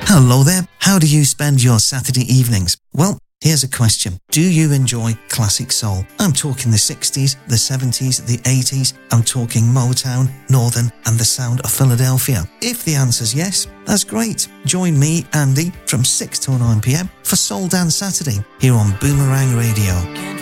Hello there. How do you spend your Saturday evenings? Well, here's a question. Do you enjoy classic soul? I'm talking the 60s, the 70s, the 80s. I'm talking Motown, Northern, and the sound of Philadelphia. If the answer's yes, that's great. Join me, Andy, from 6 till 9 p.m. for Soul Dance Saturday here on Boomerang Radio.